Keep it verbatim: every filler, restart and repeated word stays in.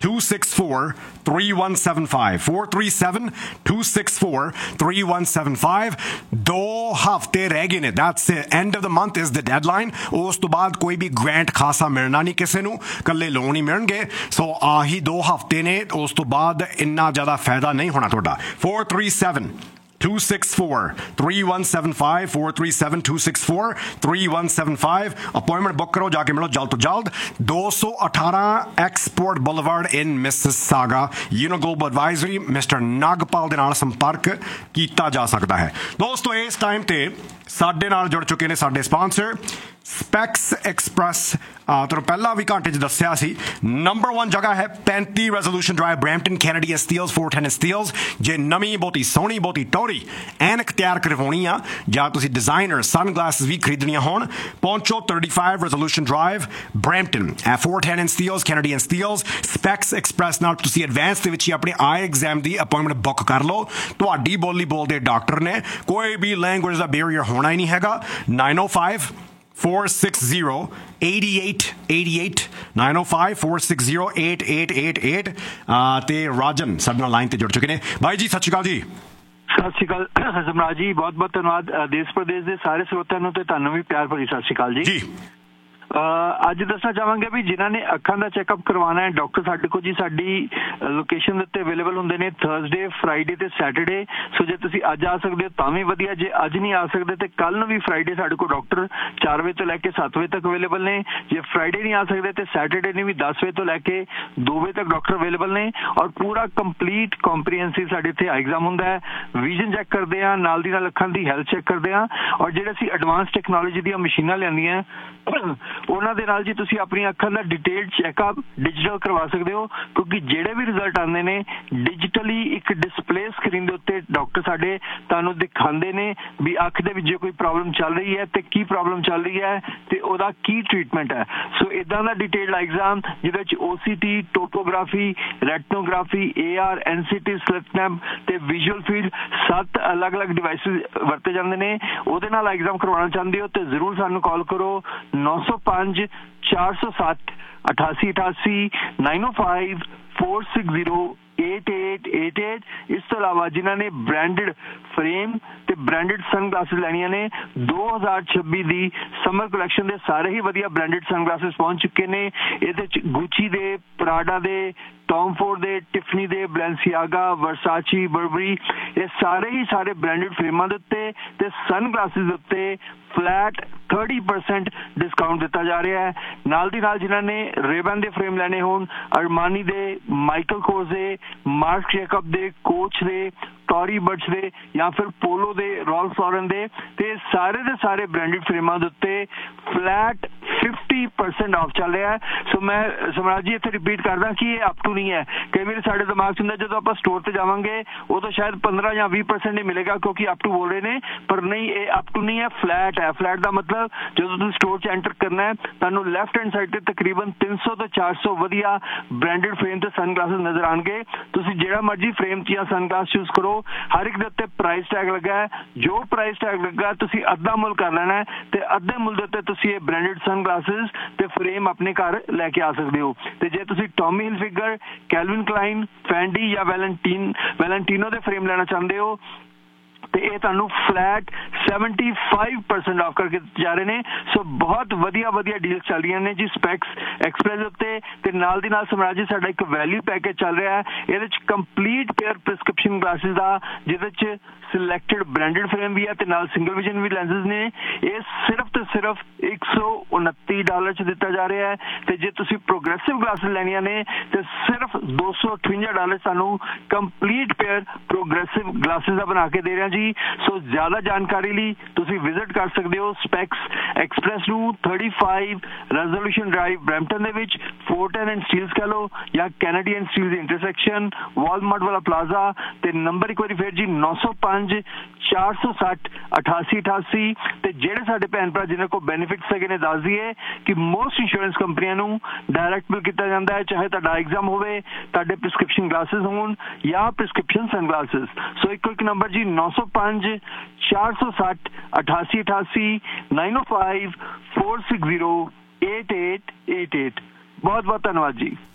two six four three one seven five four three seven two six four three one seven five दो हफ्ते रह गए ने that's end of the month is the deadline उस तो बाद कोई भी ग्रांट खासा मिलना नहीं किसी ਨੂੰ ਕੱਲੇ ਲੋਨ ਹੀ ਮਿਲਣਗੇ ਸੋ ਆਹੀ ਦੋ ਹਫ਼ਤੇ ਨੇ ਉਸ ਤੋਂ ਬਾਅਦ ਇੰਨਾ ਜ਼ਿਆਦਾ ਫਾਇਦਾ ਨਹੀਂ ਹੋਣਾ ਤੁਹਾਡਾ four three seven two six four three one seven five four three seven two six four three one seven five appointment book करो जाके मिलो जल्द तो जल्द दो सौ अठारह एक्सपोर्ट बुलवर्ड इन Mississauga Uno global advisory mister Nagpal ਦੇ ਨਾਲ ਸੰਪਰਕ ਕੀਤਾ ਜਾ ਸਕਦਾ ਹੈ ਦੋਸਤੋ ਇਸ ਟਾਈਮ ਤੇ ਸਾਡੇ ਨਾਲ ਜੁੜ ਚੁੱਕੇ ਨੇ ਸਾਡੇ ਸਪਾਂਸਰ स्पैक्स एक्सप्रैस ਤੁਹਾਨੂੰ ਪਹਿਲਾਂ ਵੀ ਘੰਟੇ 'ਚ ਦੱਸਿਆ ਸੀ ਨੰਬਰ one ਜਗ੍ਹਾ ਹੈ ਪੈਂਤੀ resolution drive Brampton Canadian Steeles four ten Steeles ਜੇ ਨਵੀਂ ਬਹੁਤੀ ਸੋਹਣੀ ਬਹੁਤੀ ਟੌਰੀ ਐਨਕ ਤਿਆਰ ਕਰਵਾਉਣੀ ਆ ਜਾਂ ਤੁਸੀਂ ਡਿਜ਼ਾਈਨਰ ਸਨ ਗਲਾਸਿਸ ਵੀ ਖਰੀਦਣੀਆਂ ਹੋਣ ਪਹੁੰਚੋ thirty-five resolution drive Brampton four ten Steeles Canadian Steeles specs express ਨਾਲ ਤੁਸੀਂ ਐਡਵਾਂਸ ਦੇ ਵਿੱਚ ਹੀ ਆਪਣੇ ਆਈ ਐਗਜ਼ਾਮ ਦੀ ਅਪਾਇੰਟਮੈਂਟ ਬੁੱਕ ਕਰ ਲਓ ਤੁਹਾਡੀ ਬੋਲੀ ਬੋਲਦੇ ਡਾਕਟਰ ਨੇ ਕੋਈ ਵੀ ਲੈਂਗੁਏਜ ਦਾ ਬੈਰੀਅਰ ਹੋਣਾ ਹੀ ਨਹੀਂ ਹੈਗਾ nine oh five four six zero eight eight eight eight nine oh five four six zero eight eight eight eight ਤੇ ਰਾਜਨ ਸਾਡੇ ਨਾਲ ਲਾਈਨ ਤੇ ਜੁੜ ਚੁੱਕੇ ਨੇ ਭਾਈ ਜੀ ਸਤਿ ਸ਼੍ਰੀ ਅਕਾਲ ਜੀ ਸਤਿ ਸ਼੍ਰੀ ਅਕਾਲ ਸਮਰਾਜ ਜੀ ਬਹੁਤ ਬਹੁਤ ਧੰਨਵਾਦ ਦੇਸ਼ ਪ੍ਰਦੇਸ਼ ਦੇ ਸਾਰੇ ਸਰੋਤਿਆਂ ਨੂੰ ਤੇ ਤੁਹਾਨੂੰ ਵੀ ਪਿਆਰ ਭਰੀ ਸਤਿ ਸ਼੍ਰੀ ਅਕਾਲ ਜੀ ਜੀ ਅੱਜ ਦੱਸਣਾ ਚਾਹਾਂਗੇ ਵੀ ਜਿਨ੍ਹਾਂ ਨੇ ਅੱਖਾਂ ਦਾ ਚੈੱਕਅਪ ਕਰਵਾਉਣਾ ਹੈ ਡਾਕਟਰ ਸਾਡੇ ਕੋਲ ਜੀ ਸਾਡੀ ਲੋਕੇਸ਼ਨ ਦੇ ਉੱਤੇ ਅਵੇਲੇਬਲ ਹੁੰਦੇ ਨੇ ਥਰਸਡੇ ਫਰਾਈਡੇ ਤੇ ਸੈਟਰਡੇ ਸੋ ਜੇ ਤੁਸੀਂ ਅੱਜ ਆ ਸਕਦੇ ਹੋ ਤਾਂ ਵੀ ਵਧੀਆ ਜੇ ਅੱਜ ਨਹੀਂ ਆ ਸਕਦੇ ਤੇ ਕੱਲ ਨੂੰ ਵੀ ਫਰਾਈਡੇ ਸਾਡੇ ਕੋਲ ਡਾਕਟਰ ਚਾਰ ਵਜੇ ਤੋਂ ਲੈ ਕੇ ਸੱਤ ਵਜੇ ਤੱਕ ਅਵੇਲੇਬਲ ਨੇ ਜੇ ਫਰਾਈਡੇ ਨਹੀਂ ਆ ਸਕਦੇ ਤੇ ਸੈਟਰਡੇ ਨੂੰ ਵੀ ਦਸ ਵਜੇ ਤੋਂ ਲੈ ਕੇ ਦੋ ਵਜੇ ਤੱਕ ਡਾਕਟਰ ਅਵੇਲੇਬਲ ਨੇ ਔਰ ਪੂਰਾ ਕੰਪਲੀਟ ਕੰਪਰੀਹੈਂਸਿਵ ਸਾਡੇ ਇੱਥੇ ਐਗਜ਼ਾਮ ਹੁੰਦਾ ਹੈ ਵਿਜ਼ਨ ਚੈੱਕ ਕਰਦੇ ਆ ਨਾਲ ਦੀ ਨਾਲ ਅੱਖਾਂ ਦੀ ਹੈਲਥ ਚੈੱਕ ਕਰਦੇ ਆ ਔਰ ਜਿਹੜੇ ਅਸੀਂ ਐਡਵਾਂਸ ਟੈਕਨੋਲੋਜੀ ਦੀਆਂ ਮਸ਼ੀਨਾਂ ਲਿਆਂਦੀਆਂ ਉਹਨਾਂ ਦੇ ਨਾਲ ਜੀ ਤੁਸੀਂ ਆਪਣੀਆਂ ਅੱਖਾਂ ਦਾ ਡਿਟੇਲਡ ਚੈੱਕਅਪ ਡਿਜੀਟਲ ਕਰਵਾ ਸਕਦੇ ਹੋ ਕਿਉਂਕਿ ਜਿਹੜੇ ਵੀ ਰਿਜ਼ਲਟ ਆਉਂਦੇ ਨੇ ਡਿਜੀਟਲੀ ਇੱਕ ਡਿਸਪਲੇ ਸਕਰੀਨ ਦੇ ਉੱਤੇ ਡਾਕਟਰ ਸਾਡੇ ਤੁਹਾਨੂੰ ਦਿਖਾਉਂਦੇ ਨੇ ਵੀ ਅੱਖ ਦੇ ਵਿੱਚ ਜੇ ਕੋਈ ਪ੍ਰੋਬਲਮ ਚੱਲ ਰਹੀ ਹੈ ਤੇ ਕੀ ਪ੍ਰੋਬਲਮ ਚੱਲ ਰਹੀ ਹੈ ਤੇ ਉਹਦਾ ਕੀ ਟ੍ਰੀਟਮੈਂਟ ਹੈ ਸੋ ਇਦਾਂ ਦਾ ਡਿਟੇਲਡ ਐਗਜ਼ਾਮ ਜਿਹਦੇ ਵਿੱਚ ਓ C T topography ਰੈਟਨੋਗ੍ਰਾਫੀ A R N C T slip ਤੇ ਵਿਜ਼ੂਅਲ ਫੀਲਡ ਸੱਤ ਅਲੱਗ-ਅਲੱਗ ਡਿਵਾਈਸਿਸ ਵਰਤੇ ਜਾਂਦੇ ਨੇ ਉਹਦੇ ਨਾਲ ਐਗਜ਼ਾਮ ਕਰਵਾਉਣਾ ਚਾਹੁੰਦੇ ਹੋ ਤੇ ਜ਼ਰੂਰ ਸਾਨੂੰ ਕਾਲ ਕਰੋ ਨੌ ਸੌ ਪੰਜ ਚਾਰ ਸੌ ਸੱਤ ਅਠਾਸੀ ਅਠਾਸੀ nine oh five four six zero eight eight eight eight ਇਸ ਤੋਂ ਇਲਾਵਾ ਜਿਨ੍ਹਾਂ ਨੇ ਬ੍ਰਾਂਡਡ ਫਰੇਮ ਤੇ ਬ੍ਰਾਂਡਡ ਸਨ ਗਲਾਸਿਸ ਲੈਣੀਆਂ ਨੇ ਦੋ ਹਜ਼ਾਰ ਛੱਬੀ ਦੀ ਸਮਰ ਕਲੈਕਸ਼ਨ ਦੇ ਸਾਰੇ ਹੀ ਵਧੀਆ ਬ੍ਰਾਂਡਡ ਸਨ ਗਲਾਸਿਸ ਪਹੁੰਚ ਚੁੱਕੇ ਨੇ ਇਹਦੇ ਚ ਗੁਚੀ ਦੇ ਪ੍ਰਾਡਾ ਦੇ ਟੌਮ ਫੋਰਡ ਦੇ ਟਿਫਨੀ ਦੇ ਬਲੈਂਸੀਆਗਾ ਵਰਸਾਚੀ ਬਰਬਰੀ ਇਹ ਸਾਰੇ ਹੀ ਸਾਰੇ ਬ੍ਰਾਂਡਡ ਫਰੇਮਾਂ ਦੇ ਉੱਤੇ ਤੇ ਸਨ ਗਲਾਸਿਸ ਦੇ ਉੱਤੇ ਫਲੈਟ thirty percent ਡਿਸਕਾਊਂਟ ਦਿੱਤਾ ਜਾ ਰਿਹਾ ਹੈ ਨਾਲ ਦੀ ਨਾਲ ਜਿਨ੍ਹਾਂ ਨੇ ਰੇਬਨ ਦੇ ਫਰੇਮ ਲੈਣੇ ਹੋਣ ਅਰਮਾਨੀ ਦੇ ਮਾਈਕਲ ਕੋਰਸ ਦੇ ਮਾਰਕ ਜੇਕਬ ਦੇ ਕੋਚ ਦੇ ਟੌਰੀ ਬਰਚ ਦੇ ਜਾਂ ਫਿਰ ਪੋਲੋ ਦੇ ਰੋਲਸ ਫਲੋਰਨ ਦੇ ਤੇ ਸਾਰੇ ਦੇ ਸਾਰੇ ਬ੍ਰਾਂਡਡ ਫਰੇਮਾਂ ਦੇ ਉੱਤੇ ਫਲੈਟ fifty percent ਆਫ ਚੱਲ ਰਿਹਾ ਹੈ ਸੋ ਮੈਂ ਸਮਰਾਜ ਜੀ ਇੱਥੇ ਰਿਪੀਟ ਕਰਦਾ ਕਿ ਇਹ ਅਪ ਟੂ ਨਹੀਂ ਹੈ ਕਈ ਵਾਰ ਸਾਡੇ ਦਿਮਾਗ 'ਚ ਹੁੰਦਾ ਜਦੋਂ ਆਪਾਂ ਸਟੋਰ ਤੇ ਜਾਵਾਂਗੇ ਉਦੋਂ ਸ਼ਾਇਦ ਪੰਦਰਾਂ ਜਾਂ ਵੀਹ percent ਹੀ ਮਿਲੇਗਾ ਕਿਉਂਕਿ ਅਪ ਟੂ ਬੋਲ ਰਹੇ ਨੇ ਪਰ ਨਹੀਂ ਇਹ ਅਪ ਟੂ ਨਹੀਂ ਹੈ ਫਲੈਟ ਹੈ ਫਲੈਟ ਦਾ ਮਤਲਬ ਜਦੋਂ ਤੁਸੀਂ ਸਟੋਰ 'ਚ ਐਂਟਰ ਕਰਨਾ ਹੈ ਤੁਹਾਨੂੰ ਲੈਫਟ ਹੈਂਡ ਸਾਈਡ ਤੇ ਤਕਰੀਬਨ ਤਿੰਨ ਸੌ ਤੋਂ ਚਾਰ ਸੌ ਵਧੀਆ ਬ੍ਰਾਂਡਡ ਫਰੇਮ ਤੇ ਸਨ ਗਲਾਸਿਸ ਨਜ਼ਰ ਆਉਣਗੇ ਤੁਸੀਂ ਜਿਹੜਾ ਮਰਜ਼ੀ ਫਰੇਮ 'ਚ ਜਾਂ ਸਨ ਗਲਾਸ ਚੂਜ਼ ਕਰੋ ਹਰ ਇੱਕ ਦੇ ਉੱਤੇ ਪ੍ਰਾਈਸ ਟੈਗ ਲੱਗਾ ਹੈ ਜੋ ਪ੍ਰਾਈਸ ਟੈਗ ਲੱਗਾ ਤੁਸੀਂ ਅੱਧਾ ਮੁੱਲ ਕਰ ਲੈਣਾ ਹੈ ਤੇ ਅੱਧੇ ਮੁੱਲ ਦੇ ਉੱਤੇ ਤੁਸੀਂ ਇਹ ਬ੍ਰਾਂਡਡ ਸਨ ਗਲਾਸਿਸ ਤੇ ਫਰੇਮ ਆਪਣੇ ਘਰ ਲੈ ਕੇ ਆ ਸਕਦੇ ਹੋ ਤੇ ਜੇ ਤੁਸੀਂ ਟੌਮੀ ਹਿਲਫਿਗਰ ਕੈਲਵਿਨ ਕਲਾਈਨ ਫੈਂਡੀ ਜਾਂ ਵੈਲੈਂਟੀਨ ਵੈਲੈਂਟੀਨੋ ਦੇ ਫਰੇਮ ਲੈਣਾ ਚਾਹੁੰਦੇ ਹੋ ਤੇ ਇਹ ਤੁਹਾਨੂੰ ਫਲੈਟ seventy-five percent ਆਫ ਕਰਕੇ ਜਾ ਰਹੇ ਨੇ ਸੋ ਬਹੁਤ ਵਧੀਆ ਵਧੀਆ ਡੀਲਸ ਚੱਲ ਰਹੀਆਂ ਨੇ ਜੀ ਸਪੈਕਸ ਐਕਸਪ੍ਰੈਸ ਉੱਤੇ ਤੇ ਨਾਲ ਦੀ ਨਾਲ ਸਮਰਾਜ ਜੀ ਸਾਡਾ ਇੱਕ ਵੈਲਿਊ ਪੈਕੇਜ ਚੱਲ ਰਿਹਾ ਹੈ ਇਹਦੇ ਚ ਕੰਪਲੀਟ ਪੇਅਰ ਪ੍ਰਿਸਕ੍ਰਿਪਸ਼ਨ ਗਲਾਸਿਸ ਦਾ ਜਿਹਦੇ ਚ ਸਿਲੈਕਟਡ ਬ੍ਰਾਂਡਡ ਫਰੇਮ ਵੀ ਹੈ ਤੇ ਨਾਲ ਸਿੰਗਲ ਵਿਜ਼ਨ ਵੀ ਲੈਂਸਸ ਨੇ ਇਹ ਸਿਰਫ ਤੇ ਸਿਰਫ ਇੱਕ ਸੌ ਉਨੱਤੀ ਡਾਲਰ ਚ ਦਿੱਤਾ ਜਾ ਰਿਹਾ ਹੈ ਤੇ ਜੇ ਤੁਸੀਂ ਪ੍ਰੋਗਰੈਸਿਵ ਗਲਾਸਿਸ ਲੈਣੀਆਂ ਨੇ ਤੇ ਸਿਰਫ ਦੋ ਸੌ ਅਠਵੰਜਾ ਡਾਲਰ ਸਾਨੂੰ ਕੰਪਲੀਟ ਪੇਅਰ ਪ੍ਰੋਗਰੈਸਿਵ ਗਲਾਸਿਸ ਦਾ ਬਣਾ ਕੇ ਦੇ ਰਿਹਾ ਜੀ ਸੋ ਜ਼ਿਆਦਾ ਜਾਣਕਾਰੀ ਲਈ ਤੁਸੀਂ ਵਿਜ਼ਿਟ ਕਰ ਸਕਦੇ ਹੋ ਸਪੈਕਸ ਐਕਸਪ੍ਰੈਸ ਨੂੰ thirty-five ਰੈਜ਼ੋਲੂਸ਼ਨ ਡਰਾਈਵ ਬਰੈਂਪਟਨ ਦੇ ਵਿੱਚ four ten ਐਂਡ ਸਟੀਲਸ ਕਹ ਲਓ ਜਾਂ ਕੈਨੇਡੀਅਨ ਸਟੀਲਸ ਇੰਟਰਸੈਕਸ਼ਨ ਵਾਲਮਾਰਟ ਵਾਲਾ ਪਲਾਜ਼ਾ ਤੇ ਨੰਬਰ ਇੱਕ ਵਾਰੀ ਫਿਰ ਜੀ ਨੌ ਸੌ ਪੰਜ ਚਾਰ ਸੌ ਸੱਠ ਅਠਾਸੀ ਅਠਾਸੀ ਤੇ ਜਿਹੜੇ ਸਾਡੇ ਭੈਣ ਭਰਾ ਜਿਹਨਾਂ ਕੋਲ ਬੈਨੀਫਿਟਸ ਹੈਗੇ ਨੇ ਦੱਸ ਦਈਏ ਕਿ ਮੋਸਟ ਇੰਸ਼ੋਰੈਂਸ ਕੰਪਨੀਆਂ ਨੂੰ ਡਾਇਰੈਕਟ ਬਿਲ ਕੀਤਾ ਜਾਂਦਾ ਹੈ ਚਾਹੇ ਤੁਹਾਡਾ ਐਗਜ਼ਾਮ ਹੋਵੇ ਤੁਹਾਡੇ ਪ੍ਰਿਸਕ੍ਰਿਪਸ਼ਨ ਗਲਾਸਿਸ ਹੋਣ ਜਾਂ ਪ੍ਰਿਸਕ੍ਰਿਪਸ਼ਨ ਸਨ ਗਲਾਸਿਸ ਸੋ ਇੱਕੋ ਇੱਕ ਨੰਬਰ ਜੀ ਨੌ ਸੌ ਪੰਜ ਚਾਰ ਸੌ ਸੱਠ ਅਠਾਸੀ ਅਠਾਸੀ nine oh five four six zero eight eight eight eight ਬਹੁਤ ਬਹੁਤ ਧੰਨਵਾਦ ਜੀ।